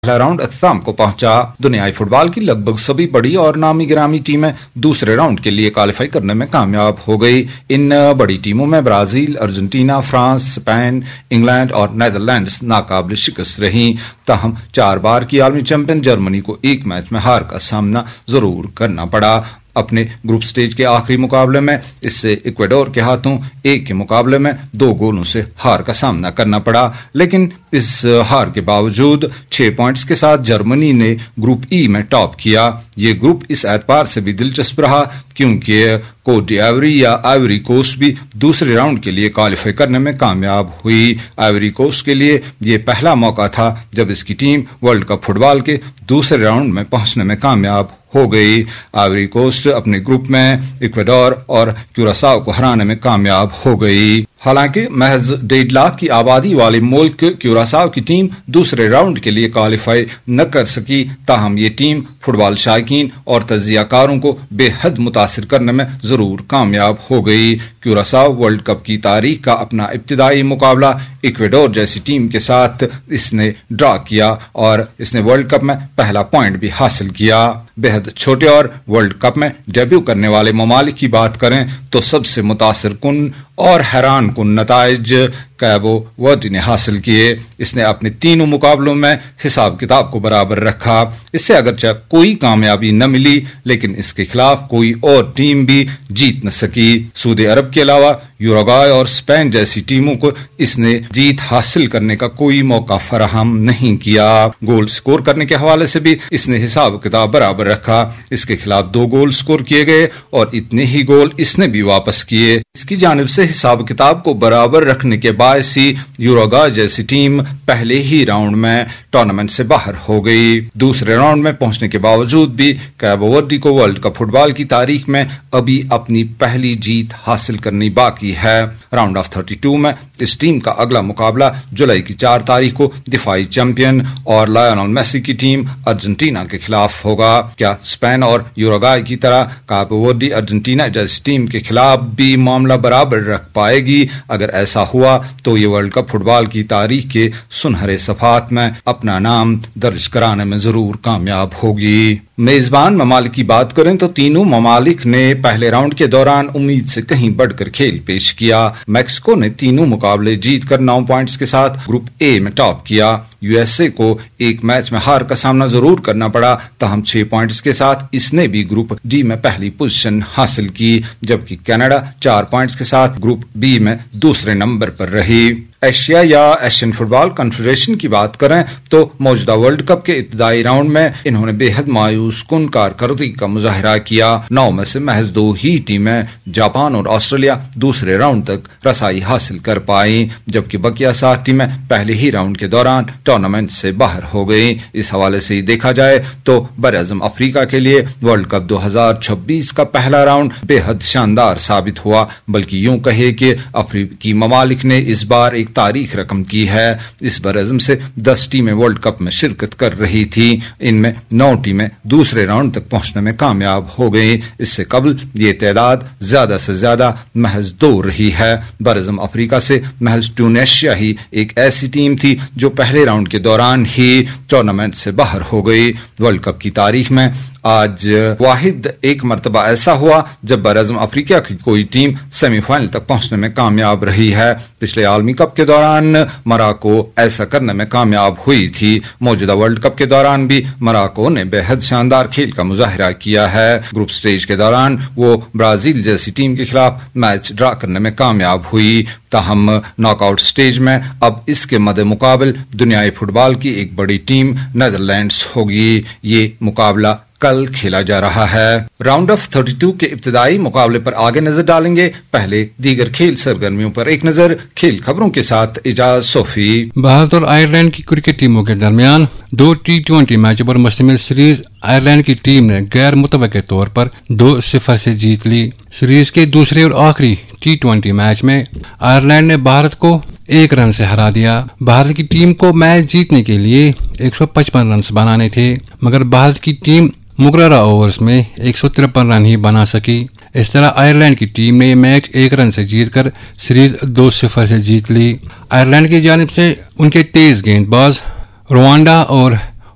پہلا راؤنڈ اختتام کو پہنچا۔ دنیائی فٹ بال کی لگ بھگ سبھی بڑی اور نامی گرامی ٹیمیں دوسرے راؤنڈ کے لیے کوالیفائی کرنے میں کامیاب ہو گئی۔ ان بڑی ٹیموں میں Brazil, Argentina, France, Spain, England اور نیدرلینڈز ناقابل شکست رہیں۔ تاہم 4 بار کی عالمی چیمپئن جرمنی کو ایک میچ میں ہار کا سامنا ضرور کرنا پڑا۔ اپنے گروپ سٹیج کے آخری مقابلے میں اس سے ایکویڈور کے ہاتھوں 1 کے مقابلے میں 2 گولوں سے ہار کا سامنا کرنا پڑا، لیکن اس ہار کے باوجود 6 پوائنٹس کے ساتھ جرمنی نے گروپ ای میں ٹاپ کیا۔ یہ گروپ اس اعتبار سے بھی دلچسپ رہا کیونکہ کوٹ ڈی آئیوری یا آئیوری کوسٹ بھی دوسرے راؤنڈ کے لیے کوالیفائی کرنے میں کامیاب ہوئی۔ آئیوری کوسٹ کے لیے یہ پہلا موقع تھا جب اس کی ٹیم ورلڈ کپ فٹ بال کے دوسرے راؤنڈ میں پہنچنے میں کامیاب ہو گئی۔ آئیوری کوسٹ اپنے گروپ میں ایکویڈور اور کیوراساؤ کو ہرانے میں کامیاب ہو گئی۔ حالانکہ محض 1.5 لاکھ کی آبادی والے ملک کیوراساؤ کی ٹیم دوسرے راؤنڈ کے لیے کوالیفائی نہ کر سکی، تاہم یہ ٹیم فٹ بال شائقین اور تجزیہ کاروں کو بے حد متاثر کرنے میں ضرور کامیاب ہو گئی۔ کیوراساؤ ورلڈ کپ کی تاریخ کا اپنا ابتدائی مقابلہ ایکویڈور جیسی ٹیم کے ساتھ اس نے ڈرا کیا اور اس نے ورلڈ کپ میں پہلا پوائنٹ بھی حاصل کیا۔ بے حد چھوٹے اور ورلڈ کپ میں ڈیبیو کرنے والے ممالک کی بات کریں تو سب سے متاثر کن اور حیران کن نتائج کیبو وردی نے حاصل کیے۔ اس نے اپنے 3 مقابلوں میں حساب کتاب کو برابر رکھا۔ اس سے اگرچہ کوئی کامیابی نہ ملی، لیکن اس کے خلاف کوئی اور ٹیم بھی جیت نہ سکی۔ سعودی عرب کے علاوہ یوروگوئے اور اسپین جیسی ٹیموں کو اس نے جیت حاصل کرنے کا کوئی موقع فراہم نہیں کیا۔ گول سکور کرنے کے حوالے سے بھی اس نے حساب کتاب برابر رکھا۔ اس کے خلاف 2 گول سکور کیے گئے اور اتنے ہی گول اس نے بھی واپس کیے۔ اس کی جانب سے حساب کتاب کو برابر رکھنے کے باعث ہی یوروگوئے جیسی ٹیم پہلے ہی راؤنڈ میں ٹورنامنٹ سے باہر ہو گئی۔ دوسرے راؤنڈ میں پہنچنے کے باوجود بھی کیبو وردی کو ورلڈ کپ فٹ بال کی تاریخ میں ابھی اپنی پہلی جیت حاصل کرنی باقی ہے۔ راؤنڈ آف 32 میں اس ٹیم کا اگلا مقابلہ جولائی کی 4 تاریخ کو دفاعی چیمپئن اور لائنل میسی کی ٹیم ارجنٹینا کے خلاف ہوگا۔ کیا اسپین اور یوروگوئے کی طرح کیبو وردی ارجنٹینا جیسی ٹیم کے خلاف بھی معاملہ برابر رکھ پائے گی؟ اگر ایسا ہوا تو یہ ورلڈ کپ فٹ بال کی تاریخ کے سنہرے صفحات میں اپنا نام درج کرانے میں ضرور کامیاب ہوگی۔ میزبان ممالک کی بات کریں تو تینوں ممالک نے پہلے راؤنڈ کے دوران امید سے کہیں بڑھ کر کھیل پیش کیا۔ میکسیکو نے تینوں مقابلے جیت کر 9 پوائنٹس کے ساتھ گروپ اے میں ٹاپ کیا۔ یو ایس اے کو ایک میچ میں ہار کا سامنا ضرور کرنا پڑا، تاہم 6 پوائنٹس کے ساتھ اس نے بھی گروپ ڈی میں پہلی پوزیشن حاصل کی، جبکہ کینیڈا 4 پوائنٹس کے ساتھ گروپ بی میں دوسرے نمبر پر رہی۔ ایشیا یا ایشین فٹ بال کنفیڈریشن کی بات کریں تو موجودہ ورلڈ کپ کے ابتدائی راؤنڈ میں انہوں نے بے حد مایوس کن کارکردگی کا مظاہرہ کیا۔ 9 میں سے محض 2 ہی ٹیمیں جاپان اور آسٹریلیا دوسرے راؤنڈ تک رسائی حاصل کر پائیں، جبکہ بقیہ 7 ٹیمیں پہلے ہی راؤنڈ کے دوران ٹورنامنٹ سے باہر ہو گئیں۔ اس حوالے سے ہی دیکھا جائے تو براعظم افریقہ کے لیے ورلڈ کپ 2026 کا پہلا راؤنڈ بے حد شاندار ثابت ہوا، بلکہ یوں کہے کہ افریقی ممالک نے اس بار ایک تاریخ رقم کی ہے۔ اس برعظم سے 10 ٹیمیں ورلڈ کپ میں شرکت کر رہی تھیں، ان میں 9 ٹیمیں دوسرے راؤنڈ تک پہنچنے میں کامیاب ہو گئیں۔ اس سے قبل یہ تعداد زیادہ سے زیادہ محض 2 رہی ہے۔ برعظم افریقہ سے محض ٹیونیشیا ہی ایک ایسی ٹیم تھی جو پہلے راؤنڈ کے دوران ہی ٹورنامنٹ سے باہر ہو گئی۔ ورلڈ کپ کی تاریخ میں آج واحد ایک مرتبہ ایسا ہوا جب براعظم افریقہ کی کوئی ٹیم سیمی فائنل تک پہنچنے میں کامیاب رہی ہے۔ پچھلے عالمی کپ کے دوران موراکو ایسا کرنے میں کامیاب ہوئی تھی۔ موجودہ ورلڈ کپ کے دوران بھی موراکو نے بے حد شاندار کھیل کا مظاہرہ کیا ہے۔ گروپ سٹیج کے دوران وہ برازیل جیسی ٹیم کے خلاف میچ ڈرا کرنے میں کامیاب ہوئی، تاہم ناک آؤٹ سٹیج میں اب اس کے مد مقابل دنیائی فٹ بال کی ایک بڑی ٹیم نیدرلینڈز ہوگی۔ یہ مقابلہ کل کھیلا جا رہا ہے۔ راؤنڈ آف 32 کے ابتدائی مقابلے پر آگے نظر ڈالیں گے، پہلے دیگر کھیل سرگرمیوں پر ایک نظر۔ کھیل خبروں کے ساتھ اجاز صوفی۔ بھارت اور آئرلینڈ کی کرکٹ ٹیموں کے درمیان 2 T20 میچوں پر مشتمل سیریز آئرلینڈ کی ٹیم نے غیر متوقع طور پر 2-0 سے جیت لی۔ سیریز کے دوسرے اور آخری T20 میچ میں آئرلینڈ نے بھارت کو 1 رن سے ہرا دیا۔ بھارت کی ٹیم کو میچ جیتنے کے لیے 155 رنز بنانے تھے، مگر بھارت کی ٹیم مقررہ اوورز میں 153 رن ہی بنا سکی۔ اس طرح آئرلینڈ کی ٹیم نے یہ میچ 1 رن سے جیت کر سیریز 2-0 سے جیت لی۔ آئرلینڈ کی جانب سے ان کے تیز گیند باز روانڈا اور